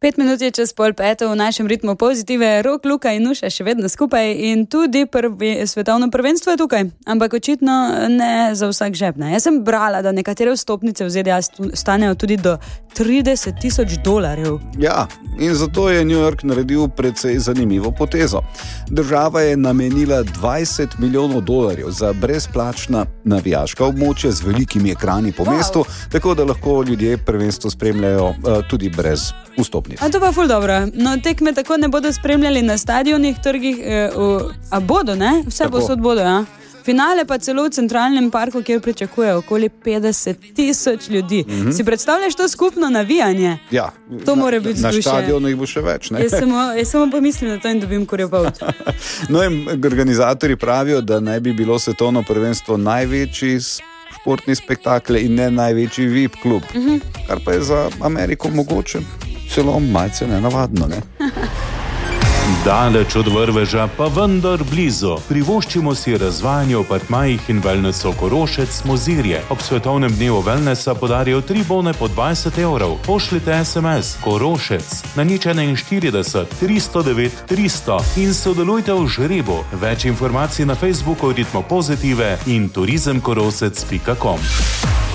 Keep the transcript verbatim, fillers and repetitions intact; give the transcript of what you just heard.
Pet minut je čez pol peto v našem ritmu pozitive, Rok, Luka in Nuša še vedno skupaj in tudi prvi, svetovno prvenstvo je tukaj, ampak očitno ne za vsak žep. Ne. Jaz sem brala, da nekatere vstopnice v Z D A stanejo tudi do trideset tisoč dolarjev. Ja, in zato je New York naredil precej zanimivo potezo. Država je namenila dvajset milijonov dolarjev za brezplačna navijaška območja z velikimi ekrani po wow. mestu, tako da lahko ljudje prvenstvo spremljajo uh, tudi brez vstopnic. A to pa ful dobro. No, tekme tako ne bodo spremljali na stadionih, trgih, eh, v, a bodo, ne? Vse posod bodo, ja. Finale pa celo v centralnem parku, kjer pričakuje okoli petdeset tisoč ljudi. Mm-hmm. Si predstavljaš to skupno navijanje? Ja. To mora biti na, na zdušje. stadionu jih bo še več, ne? Jaz samo, jaz samo pomislim na to in dobim kurjopavt. No in organizatorji pravijo, da naj bi bilo svetovno prvenstvo največji športni spektakel in ne največji V I P klub, mm-hmm. kar pa je za Ameriko mogoče celo malce nenavadno, ne? Daleč od vrveža, pa vendar blizu. Privoščimo si razvajanje v apartmajih in wellnessu Korošec Mozirje. Ob svetovnem dnevu wellnessa podarijo tri bone po dvajset evrov. Pošljite es em es Korošec na nič enainštirideset tristo devet tristo in sodelujte v žrebu. Več informacij na Facebooku Ritmo Pozitive in turizem korosec pika com.